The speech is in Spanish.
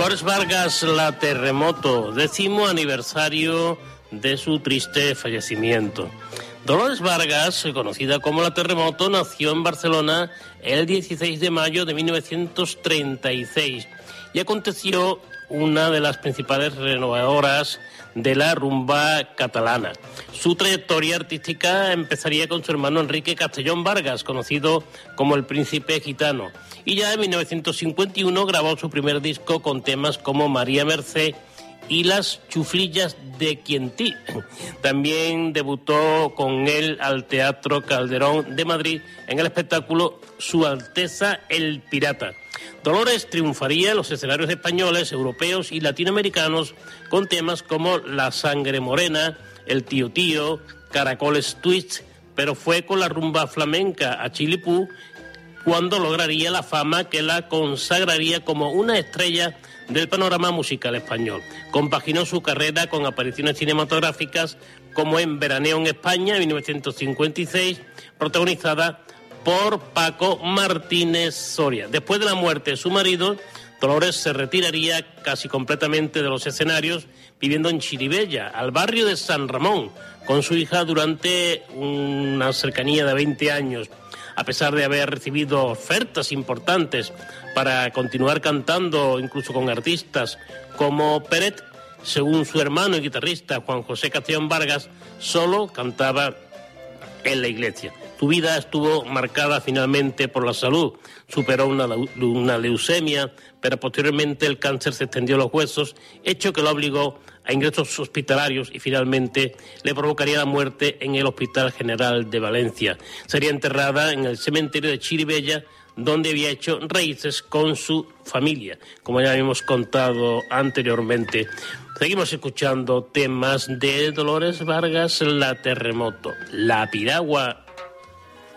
Dolores Vargas, la Terremoto, 10º aniversario de su triste fallecimiento. Dolores Vargas, conocida como la Terremoto, nació en Barcelona el 16 de mayo de 1936 y aconteció una de las principales renovadoras de la rumba catalana. Su trayectoria artística empezaría con su hermano Enrique Castellón Vargas, conocido como el Príncipe Gitano, y ya en 1951 grabó su primer disco con temas como María Mercé y Las Chuflillas de Quientí. También debutó con él al Teatro Calderón de Madrid en el espectáculo Su Alteza el Pirata. Dolores triunfaría en los escenarios españoles, europeos y latinoamericanos con temas como La Sangre Morena, El Tío Tío, Caracoles Twist, pero fue con la rumba flamenca a Chilipú cuando lograría la fama que la consagraría como una estrella del panorama musical español. Compaginó su carrera con apariciones cinematográficas como en Veraneo en España en 1956, protagonizada por Paco Martínez Soria. Después de la muerte de su marido, Dolores se retiraría casi completamente de los escenarios, viviendo en Chirivella, al barrio de San Ramón, con su hija durante una cercanía de 20 años. A pesar de haber recibido ofertas importantes para continuar cantando, incluso con artistas como Peret, según su hermano y guitarrista Juan José Castellón Vargas, solo cantaba en la iglesia. Su vida estuvo marcada finalmente por la salud. Superó una leucemia, pero posteriormente el cáncer se extendió a los huesos, hecho que lo obligó a ingresos hospitalarios y finalmente le provocaría la muerte en el Hospital General de Valencia. Sería enterrada en el cementerio de Chirivella, donde había hecho raíces con su familia, como ya hemos contado anteriormente. Seguimos escuchando temas de Dolores Vargas, la Terremoto, la Piragua.